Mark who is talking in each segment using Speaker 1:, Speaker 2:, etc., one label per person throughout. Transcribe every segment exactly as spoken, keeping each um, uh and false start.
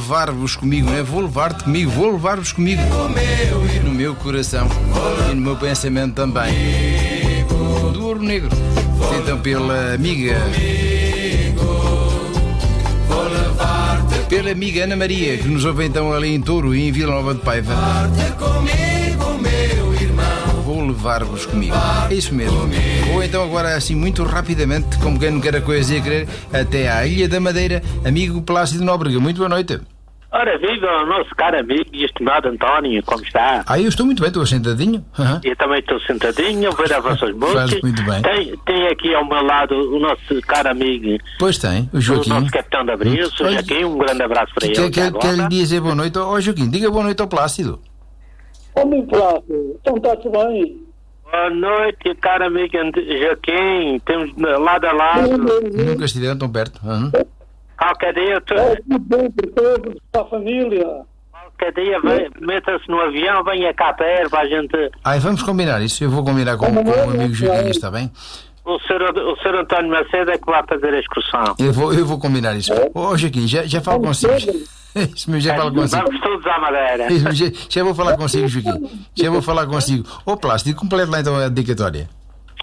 Speaker 1: levar-vos comigo, não é? Vou levar-te comigo, vou levar-vos comigo no meu coração e no meu pensamento também. Do Ouro Negro, então pela amiga, pela amiga Ana Maria, que nos ouve então ali em Touro e em Vila Nova de Paiva. Vou levar-vos comigo. É isso mesmo. Ou então agora assim muito rapidamente, como quem não quer a coisa e a querer, até à Ilha da Madeira, amigo Plácido Nóbrega. Muito boa noite.
Speaker 2: Ora, viva o nosso caro amigo e estimado António, como está?
Speaker 1: Ah, eu estou muito bem, estou sentadinho. Uhum.
Speaker 2: Eu também estou sentadinho, vou ver as vossas músicas.
Speaker 1: Faz muito bem.
Speaker 2: Tem, tem aqui ao meu lado o nosso caro amigo.
Speaker 1: Pois tem, o Joaquim.
Speaker 2: O nosso capitão de Abril, hum. o Joaquim, um grande abraço para
Speaker 1: que,
Speaker 2: ele.
Speaker 1: Quer, quer lhe dizer boa noite ao Joaquim? Diga boa noite ao Plácido.
Speaker 3: Ô, meu Plácido, então está-se bem?
Speaker 2: Boa noite, caro amigo Joaquim, temos lado a lado.
Speaker 1: Nunca estiveram tão perto. Uhum.
Speaker 2: Qualquer dia, tu...
Speaker 3: É tudo bem por todos, para a família.
Speaker 2: Qualquer dia, meta-se no avião, venha cá perto, a gente...
Speaker 1: Ai, vamos combinar isso, eu vou combinar com, com o amigo Joaquim, está bem?
Speaker 2: O senhor, o senhor António Macedo é que vai fazer a excursão.
Speaker 1: Eu vou, eu vou combinar isso. Ô, oh, Joaquim, já, já falo consigo. Isso mesmo, já falo consigo.
Speaker 2: Vamos todos à Madeira.
Speaker 1: Isso, já, já vou falar consigo, Joaquim. Já vou falar consigo. Ô, Plástico, complete lá então a dedicatória.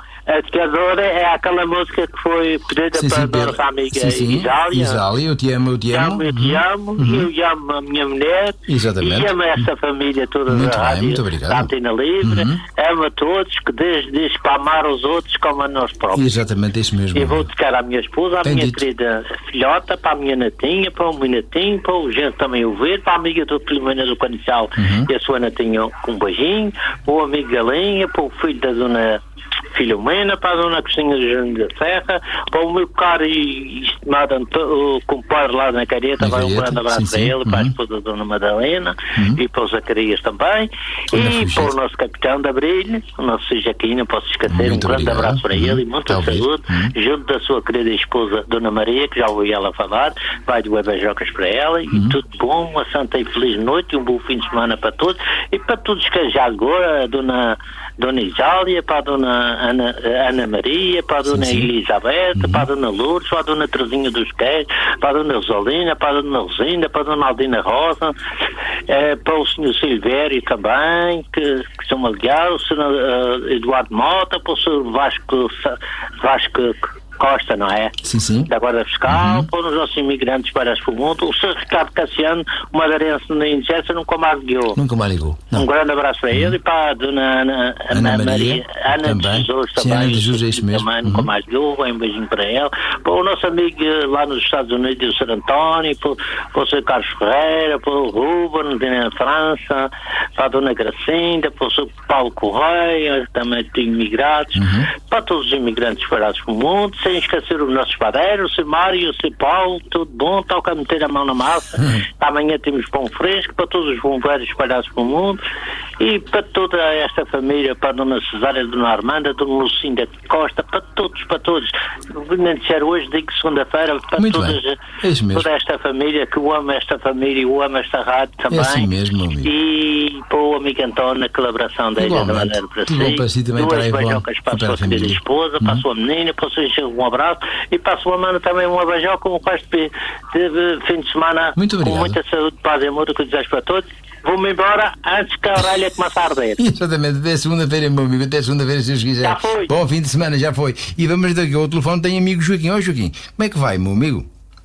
Speaker 2: A dedicadora é aquela música que foi pedida
Speaker 1: sim,
Speaker 2: para
Speaker 1: sim,
Speaker 2: a nossa amiga
Speaker 1: sim, sim.
Speaker 2: Isália.
Speaker 1: Isália, eu te amo, eu te amo.
Speaker 2: Eu te amo,
Speaker 1: uhum.
Speaker 2: eu amo a minha mulher.
Speaker 1: Exatamente.
Speaker 2: E amo esta família toda
Speaker 1: muito
Speaker 2: da
Speaker 1: bem,
Speaker 2: rádio,
Speaker 1: muito obrigado.
Speaker 2: da Antena Livre.
Speaker 1: Uhum.
Speaker 2: Amo a todos, que diz, diz para amar os outros como a nós próprios.
Speaker 1: Exatamente, isso mesmo.
Speaker 2: E vou dedicar à minha esposa, à
Speaker 1: Tem
Speaker 2: minha
Speaker 1: dito.
Speaker 2: querida filhota, para a minha netinha, para o meu netinho, para o gente também ouvir, para a amiga do Filomena do Canicial
Speaker 1: uhum.
Speaker 2: e a sua netinha com um beijinho, para o amigo Galinha, para o filho da dona Filomena, para a dona Cristina de Júnior da Serra, para o meu caro e estimado o compadre lá na Careta, vai um grande abraço
Speaker 1: sim,
Speaker 2: para
Speaker 1: sim.
Speaker 2: ele,
Speaker 1: uhum.
Speaker 2: para a esposa da dona Madalena
Speaker 1: uhum.
Speaker 2: e para o Zacarias também, e para o nosso capitão de Abril, o nosso Jaquim, não posso esquecer,
Speaker 1: muito
Speaker 2: um grande
Speaker 1: obrigado.
Speaker 2: abraço para
Speaker 1: uhum.
Speaker 2: ele e muita
Speaker 1: Talvez.
Speaker 2: saúde, uhum. junto da sua querida esposa Dona Maria, que já ouvi ela falar, vai de Bajocas para ela, uhum. e tudo bom, uma santa e feliz noite, um bom fim de semana para todos, e para todos que já agora, a Dona, Dona Isália, para a Dona Ana, Ana Maria, para a Dona sim, sim. Elizabeth, uhum. para a Dona Lourdes, para a Dona Terezinha dos Queiros, para a Dona Rosalina, para a Dona Rosinda, para a Dona Aldina Rosa, eh, para o senhor Silvério também, que, que são aliados, o senhor uh, Eduardo Mota, para o senhor Vasco, Vasco Costa, não é?
Speaker 1: Sim, sim.
Speaker 2: Da Guarda Fiscal,
Speaker 1: uhum.
Speaker 2: para os nossos imigrantes para o mundo. O senhor Ricardo Cassiano, o madeirense na Ingência, nunca mais ligou.
Speaker 1: Nunca mais ligou. Não.
Speaker 2: Um grande abraço para uhum. ele e para a dona Ana,
Speaker 1: Ana, Ana Maria,
Speaker 2: Maria, Ana
Speaker 1: também.
Speaker 2: de Jesus
Speaker 1: Sim,
Speaker 2: também.
Speaker 1: Ana de Jesus, é isso mesmo.
Speaker 2: Também
Speaker 1: uhum.
Speaker 2: nunca mais ligou, um beijinho para ele. Para o nosso amigo lá nos Estados Unidos, o senhor António, para, para o senhor Carlos Ferreira, para o Ruben, na França, para a dona Gracinda, para o senhor Paulo Correia, também de imigrados, uhum. para todos os imigrantes espalhados pelo mundo, sem esquecer o nosso padeiro, o senhor Mário, o senhor Paulo, tudo bom, toca a meter a mão na massa. Uhum. Amanhã temos pão fresco para todos os bombeiros espalhados pelo mundo e para toda esta família, para a dona Cesária, a dona Armanda, a dona Lucinda Costa, para todos, para todos. Vou dizer hoje, digo segunda-feira, para
Speaker 1: muito
Speaker 2: todas,
Speaker 1: é
Speaker 2: toda esta família, que eu amo esta família, eu amo esta rádio também.
Speaker 1: É assim mesmo, amigo.
Speaker 2: E para o amigo António, na colaboração da Ilha da Madeira para si.
Speaker 1: Para si também,
Speaker 2: duas
Speaker 1: para
Speaker 2: beijocas para a sua querida esposa, uhum. para a sua menina, para o seu enxergo, um abraço. E para a sua mãe também uma beijoca, um resto de, de fim de semana
Speaker 1: muito
Speaker 2: com muita saúde, paz e amor, que eu desejo para todos. Vou-me embora antes que a orelha comece a arder.
Speaker 1: Exatamente, até segunda-feira, meu amigo, até segunda-feira, se Deus quiser.
Speaker 2: Já foi.
Speaker 1: Bom fim de semana, já foi. E vamos daqui ao telefone, tem amigo Joaquim. Ó Joaquim, como é que vai, meu amigo?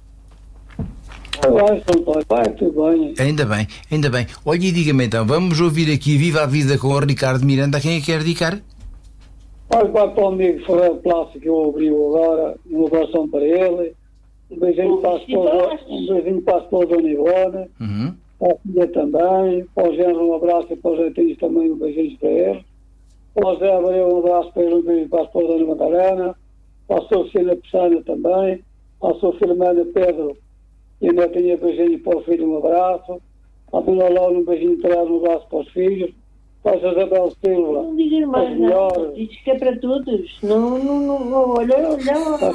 Speaker 3: Vai, vai, tudo bem.
Speaker 1: Ainda bem, ainda bem. Olha e diga-me então, vamos ouvir aqui Viva a Vida com o Ricardo Miranda. A quem é que quer dedicar?
Speaker 3: Olha, vai para o amigo Ferreira Plácido que eu abriu agora, um abração para ele, um beijinho para a esposa, um beijinho para a esposa Dona Ivone,
Speaker 1: uhum.
Speaker 3: para a filha também, para o Género um abraço e para os Reitinhos também um beijinho para ele, para o Zé Abreu um abraço para ele, um beijinho para a esposa Dona Madalena, para a sua filha Pessana também, para a sua filha Pedro e a netinha beijinho para o filho, um abraço, para a Dona Laura um beijinho para ela, um abraço para os filhos, para a Isabel Silva.
Speaker 4: Não digas mais nada, diz que é para todos. Não, não, não, olha, olha.